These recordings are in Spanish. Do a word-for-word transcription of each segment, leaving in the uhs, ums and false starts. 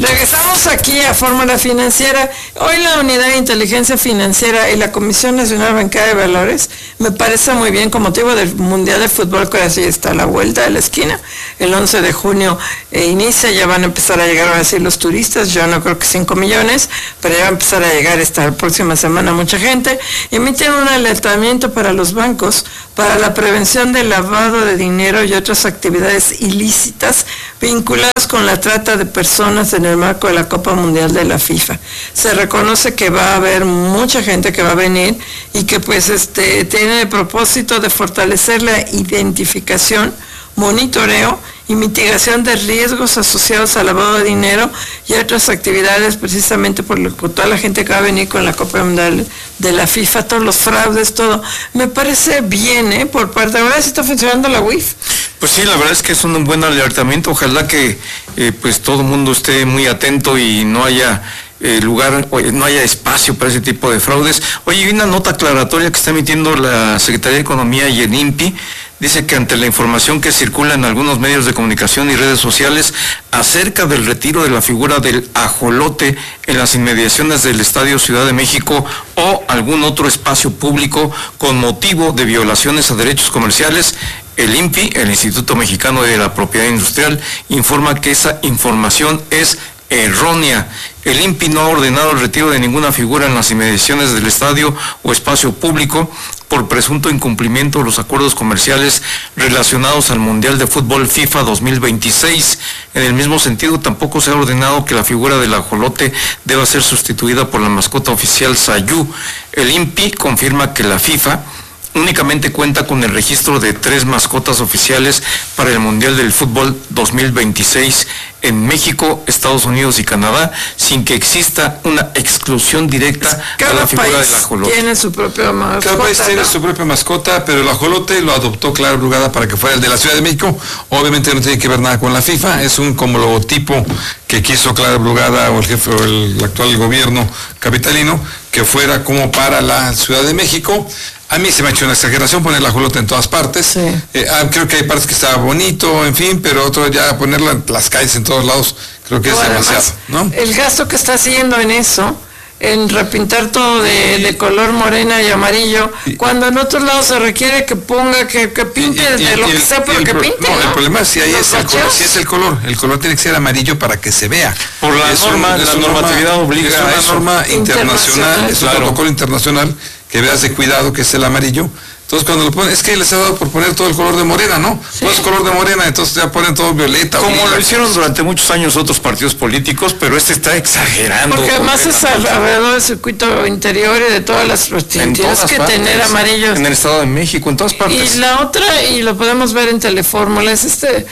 Regresamos aquí a Fórmula Financiera. Hoy la Unidad de Inteligencia Financiera y la Comisión Nacional Bancaria de Valores me parece muy bien con motivo del Mundial de Fútbol, que así está a la vuelta de la esquina. El once de junio eh, inicia, ya van a empezar a llegar, van a decir los turistas, yo no creo que cinco millones, pero ya va a empezar a llegar esta próxima semana mucha gente. Emiten un alertamiento para los bancos para la prevención del lavado de dinero y otras actividades ilícitas vinculadas con la trata de personas en el marco de la Copa Mundial de la FIFA. Se reconoce que va a haber mucha gente que va a venir y que pues este tiene el propósito de fortalecer la identificación, monitoreo y mitigación de riesgos asociados al lavado de dinero y otras actividades, precisamente por, lo, por toda la gente que va a venir con la Copa Mundial de la FIFA, todos los fraudes, todo. Me parece bien, ¿eh? Por parte, ¿ahora sí está funcionando la U I F? Pues sí, la verdad es que es un buen alertamiento. Ojalá que eh, pues todo el mundo esté muy atento y no haya eh, lugar, no haya espacio para ese tipo de fraudes. Oye, hay una nota aclaratoria que está emitiendo la Secretaría de Economía y el I N P I. Dice que ante la información que circula en algunos medios de comunicación y redes sociales acerca del retiro de la figura del ajolote en las inmediaciones del Estadio Ciudad de México o algún otro espacio público con motivo de violaciones a derechos comerciales, el I N P I, el Instituto Mexicano de la Propiedad Industrial, informa que esa información es errónea. El I N P I no ha ordenado el retiro de ninguna figura en las inmediaciones del estadio o espacio público por presunto incumplimiento de los acuerdos comerciales relacionados al Mundial de Fútbol FIFA dos mil veintiséis. En el mismo sentido, tampoco se ha ordenado que la figura del ajolote deba ser sustituida por la mascota oficial Sayú. El I N P I confirma que la FIFA únicamente cuenta con el registro de tres mascotas oficiales para el Mundial del Fútbol dos mil veintiséis en México, Estados Unidos y Canadá, sin que exista una exclusión directa Cada a la figura país del ajolote. tiene su propia mascota. Cada país tiene ¿no? su propia mascota, pero el ajolote lo adoptó Clara Brugada para que fuera el de la Ciudad de México. Obviamente no tiene que ver nada con la FIFA, es un como logotipo que quiso Clara Brugada o el jefe o el actual gobierno capitalino, que fuera como para la Ciudad de México. A mí se me ha hecho una exageración poner la ajolote en todas partes. Sí. Eh, ah, creo que hay partes que está bonito, en fin, pero otro ya ponerla en las calles en todos lados, creo que es Bueno, demasiado, además, ¿no? el gasto que está haciendo en eso, en repintar todo de, de color morena y amarillo, y, cuando en otros lados se requiere que ponga, que, que pinte y, y, de lo y que el, sea, pero el, que pro, pinte. No, ¿no? el problema es si ahí es el color, si es el color, el color tiene que ser amarillo para que se vea. Por la es norma, un, la es normatividad norma, obliga es a una eso. norma internacional, es un claro. protocolo internacional que veas de cuidado, que es el amarillo. Entonces cuando lo ponen, es que les ha dado por poner todo el color de morena, ¿no? Sí. Todo es color de morena, entonces ya ponen todo violeta. Como lila. lo hicieron durante muchos años otros partidos políticos, pero este está exagerando. Porque además es alrededor del circuito interior y de todas las tienes que partes, tener amarillos. En el Estado de México, en todas partes. Y la otra, y lo podemos ver en Telefórmula, es este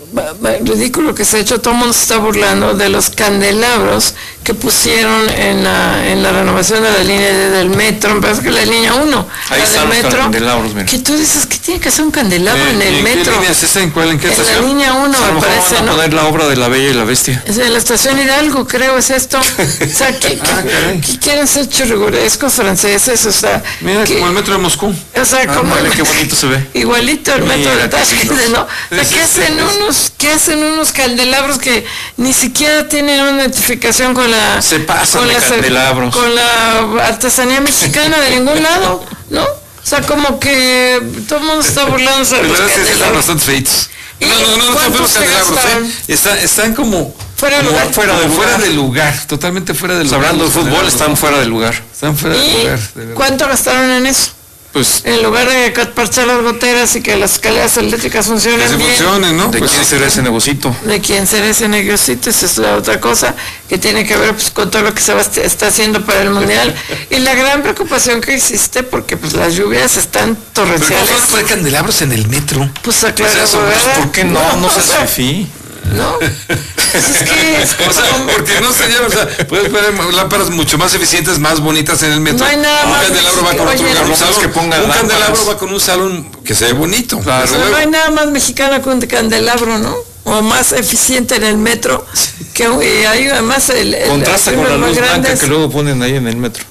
ridículo que se ha hecho, todo el mundo se está burlando de los candelabros que pusieron en la, en la renovación de la línea de, del metro, me parece que la línea uno, ahí la están del los metro, candelabros, mira. que tú dices que tiene que hacer un candelabro Eh, en el ¿en metro. ¿Qué línea es esa? ¿En cuál? ¿En qué En estación? la línea uno, A lo me mejor parece, van a ¿no? poner la obra de La Bella y la Bestia. Es de la estación Hidalgo, creo, es esto. O sea, que, Ah, que, que quieren ser churrigurescos franceses, o sea... Mira, que, como el metro de Moscú. O sea, Ah, como... vale, qué bonito se ve. Igualito el metro Mira, de Tashkent, ¿no? O sea, Sí, que sí, hacen sí. unos, que hacen unos candelabros que ni siquiera tienen una identificación con la... Se pasan con de la, candelabros. con la artesanía mexicana de ningún lado, ¿no? O sea, como que todo el mundo está burlándose de La los verdad es que están candelabros. bastante feitos. ¿Y No, no, no, no son cuántos feos se candelabros, gastaron? ¿eh? Están, están como... Fuera de como lugar. Fuera de, Fuera fuera de de lugar, totalmente fuera de Pues lugar. hablando de los fútbol, candelabros, están ¿no? fuera de lugar. Están fuera de ¿Y lugar, de verdad. cuánto gastaron en eso? Pues, En lugar de parchar las goteras y que las escaleras eléctricas Que funcionen se bien. funcionen, ¿no? ¿de Pues, quién será ese negocito? De quién será ese negocito, esa es la otra cosa que tiene que ver pues, con todo lo que se va, está haciendo para el mundial y la gran preocupación que existe porque pues las lluvias están pero ¿cómo torrenciales. van a poner candelabros en el metro? Pues aclara, O sea, eso, pues, ¿verdad? ¿Por qué no? No o seas sea, fifí. No, pues es que es O sea, porque no se lleva, o sea, puedes poner lámparas mucho más eficientes, más bonitas en el metro. No hay nada un más candelabro va con oye, otro no, un no, salón, que pongan un lámparas. candelabro va con un salón que se ve bonito. Claro. desde no luego. hay nada más mexicano que un candelabro, ¿no? O más eficiente en el metro que y hay además el, el Contrasta las con la firmas luz más blanca grandes. que luego ponen ahí en el metro.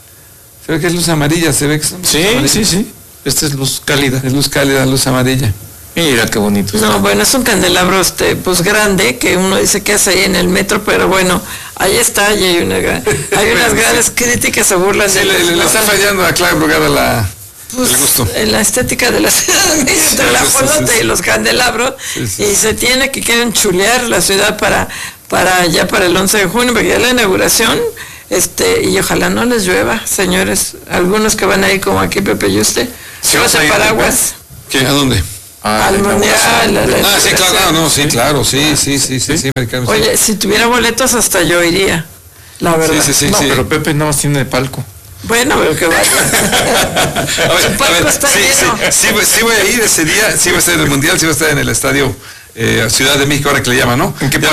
Se ve que es luz amarilla, se ve que es luz Sí, amarilla. sí, sí. Esta es luz cálida. Es luz cálida, luz amarilla. Mira qué bonito. No, bueno, es un candelabro este, pues grande, que uno dice que hace ahí en el metro, pero bueno, ahí está, y hay, una, hay unas grandes críticas se burlan sí, de le, le, le está fallando a Clara Brugada la, pues, el gusto. En la estética de la ciudad, entre la ajolote y los candelabros, sí, sí, y se tiene que quieren chulear la ciudad para, para ya para el once de junio, porque ya la inauguración, este, y ojalá no les llueva, señores, algunos que van ahí como aquí Pepe y usted, ¿Sí se paraguas. ¿Qué? ¿A dónde? Ah, al mundial. Ah, sí, claro, no, sí, claro, sí, sí, sí, sí, sí, americano, sí. Oye, si tuviera boletos hasta yo iría, la verdad. Sí, sí, sí, no, sí. pero Pepe nada más tiene palco. Bueno, pero que vaya. A ver, Su palco a ver, está sí, lleno. sí, sí, voy- sí voy a ir ese día, sí voy a estar en el mundial, sí voy a estar en el estadio eh, Ciudad de México, ahora que le llaman, ¿no? ¿En qué Ya